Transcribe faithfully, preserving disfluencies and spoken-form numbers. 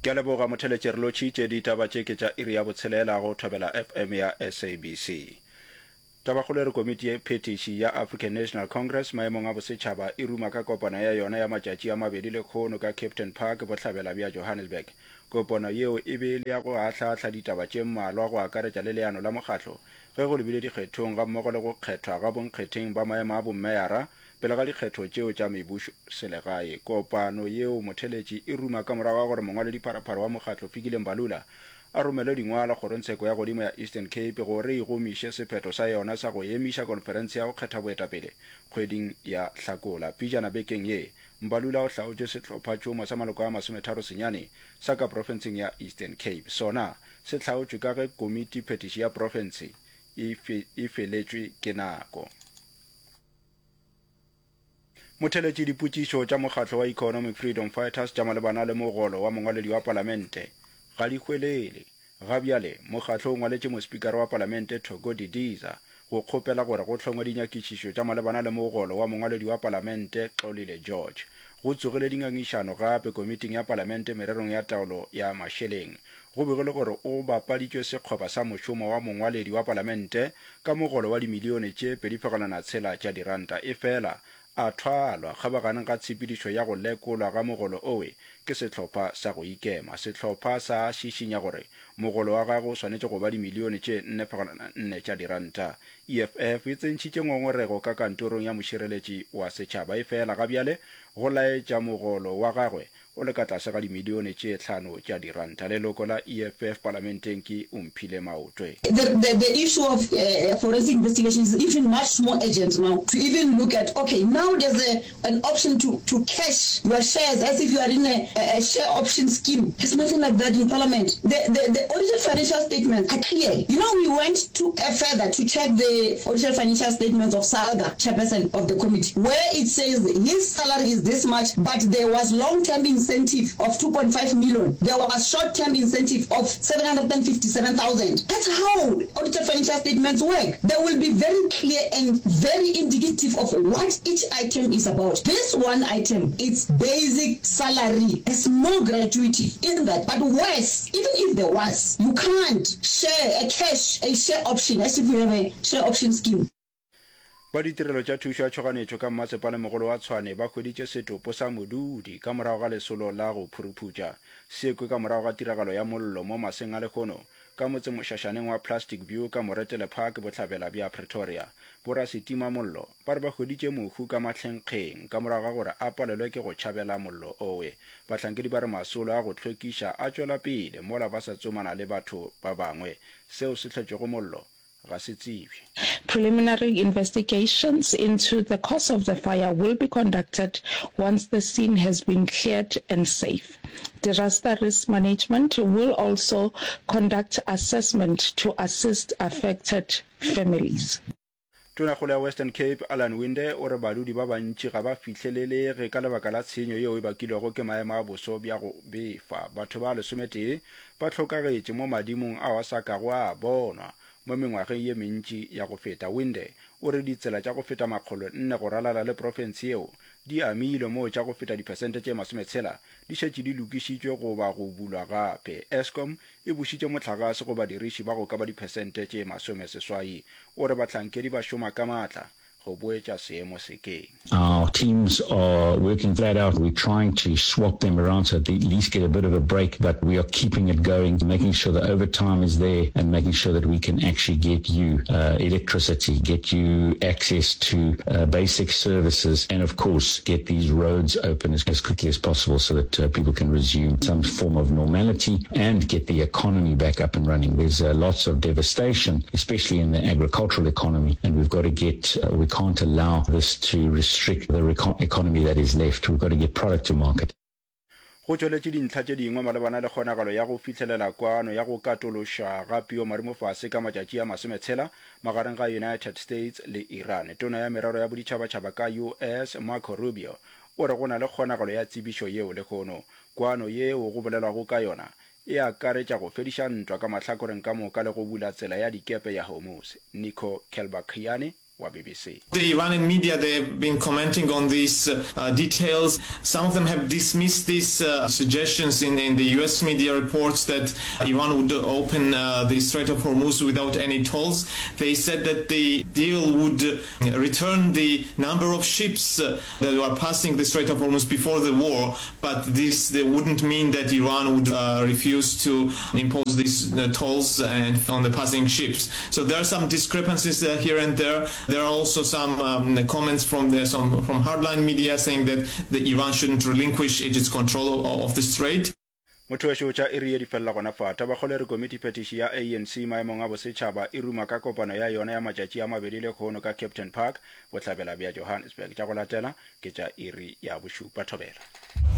ke a leboga motheletšere lo tšhiitše ditaba tše ke tša iri ya botshelela go thobela F M ya S A B C. Tabakgolo re komiti e phetiši ya African National Congress maemong a bosetšhaba e ruma ka kopano ya yona ya matšatši a mabedi le kgono ka Captain Park bohlabela bja Johannesburg. Kopano yeo e be le ya go ahlaahlaa ditaba tše mmalwa go akaretša le leano la mokgatlo ge go lebile dikgethong ga mmogo le go kgethwa ga bonkgetheng ba maemo a bommeyara pele ga dikgetho tšeo tša mebušo selegae. Kopano yeo motheletši e ruma ka morago ga gore mongwaledi pharapara wa mokgatlo Fikile Mbalula a romele dingwala kgorotsheko ya godimo ya Eastern Cape gore e gomiše sephetho sa yona sa go emiša konferense ya go kgetha boetapele kgweding ya Hlakola. Pejana bekeng ye Mbalula o hlaotše sehlopha tšhomo sa maloko a masometharo senyane sa ka profenseng ya Eastern Cape. Sona se hlaotšwe ka ge komiti phetiši ya profense e feletšwe ke nako. Motheletši dipotšišo tša mokgatlo wa Economic Freedom Fighters tša malebana le mogolo wa mongwaledi wa palamente ga di hwelele. Gabjale mokgatlo o ngwaletše mospikara wa palamente Thoko Didiza go kgopela gore go hlongwe dinyakišišo tša malebana le mogolo wa mongwaledi wa palamente Xolile George. Go tsogile dingangišano gape komiting ya palamente mererong ya taolo ya mašeleng. Go begile gore o bapaditšwe sekgoba sa mošomo wa mongwaledi wa palamente ka mogolo wa dimilione tše pedi fegelwana tshela tša diranta e fela a thwalwa kgabaganeng ga tshepedišo ya go lekolwa ga mogolo owe ke sehlopha sa go ikema. Sehlopha sa šišinya gore mogolo wa gago o swanetše go ba dimilione tše nne fegelwana nne tša diranta. E F F e tsentšhitše ngongorego ka kantorong ya mošireletši wa setšhaba e fela gabjale go laetša mogolo wa gagwe o le ka tlase ga dimilione tše hlano tša diranta. Leloko la E F F parlamenteng ke Umphile Maotwe. The, the, the issue of uh, forensic investigation is even much more urgent now to even look at, okay, now there's a, an option to, to cash your shares as if you are in a, a share option scheme. There's nothing like that in Parliament. The, the, the audited financial statements are clear. You know, we went to uh, further to check the audited financial statements of Salga, chairperson of the committee, where it says his salary is this much, but there was long-term incentive of two point five million. There was short-term incentive of seven hundred fifty-seven thousand. That's how audited financial statements work. They will be very clear and very indicative of what each item is about. This one item, it's basic salary. There's no gratuity in that. But worse, even if there was, you can't share a cash, a share option, as if you have a share option scheme. Ba ditirelo tša thušo ya tšhoganetšo ka mmasepala mogolo wa Tshwane ba hweditše setopo sa modudi ka morago ga lesolo la go phuruputša sekwe ka morago ga tiragalo ya mollo mo maseng a lekgono ka motse mošašaneng wa Plastic View ka Moretele Park bohlabela bja Pretoria. Borasetima mollo ba re ba hweditše mohu ka mahlengkgeng ka morago ga gore a palelwe ke go tšhabela mollo owe. Bahlankedi ba re masolo a go hlwekiša a tšwela pele mola ba sa tsomana le batho ba bangwe seo se hlotšego mollo. Preliminary investigations into the cause of the fire will be conducted once the scene has been cleared and safe. Disaster risk management will also conduct assessment to assist affected families. Tonakgolo ya Western Cape Alan Winde o re badudi ba bantši ga ba fihlelelege ka lebaka la tshenyo yeo e bakilwego ke maemo a boso bja go befa. Batho ba lesometee ba hlokagetše mo madimong a wa sa ka go a bonwa mo mengwageng ye mentši ya go feta. Winde o re ditsela tša go feta makgolo nne go ralala le profense yeo di amilwe moo tša go feta dipersente tše masometshela di šetše di lokišitšwe go ba go bulwa gape. Eskom e bušitše mohlagase go badiriši ba go ka ba dipersente tše masomeseswai. O re bahlankedi ba šoma ka maatla. Our teams are working flat out. We're trying to swap them around so they at least get a bit of a break, but we are keeping it going, making sure that overtime is there and making sure that we can actually get you uh, electricity, get you access to uh, basic services, and of course get these roads open as, as quickly as possible so that uh, people can resume some form of normality and get the economy back up and running. There's uh, lots of devastation, especially in the agricultural economy, and we've got to get uh, we can't allow this to restrict the recon- economy that is left. We've got to get product to market. Go tšweletše dintlha tše dingwe malebana le kgonagalo ya go fitlhelela kwano ya go katološa ga peo marimofase ka matšatši a masometshela magareng ga United States le Iran. Tona ya merero ya boditšhabatšhaba ka U S Marco Rubio o re go na le kgonagalo ya tsebišo yeo le kgono. Kwano yeo go bolelwago ka yona e akaretša go fediša ntwa ka mahlakoreng ka moka le go bula tsela ya dikepe ya Hormuz. Nico Kelbakiane wa B B C. The Iranian media, they've been commenting on these uh, details. Some of them have dismissed these uh, suggestions in, in the U S media reports that Iran would open uh, the Strait of Hormuz without any tolls. They said that the deal would uh, return the number of ships uh, that were passing the Strait of Hormuz before the war, but this they wouldn't mean that Iran would uh, refuse to impose these uh, tolls and on the passing ships. So there are some discrepancies uh, here and there. There are also some um, comments from the, some from hardline media saying that the Iran shouldn't relinquish its control of, of the strait. motho wa shocha e re di fella gona fata ba kgolere committee petition ya A N C maemong a bosetšhaba e ruma ka kopano ya yona ya matšatši a mabedi le kgono ka Captain Park bohlabela bja Johannesburg tša go latela ke tša iri ya bošupa thobela.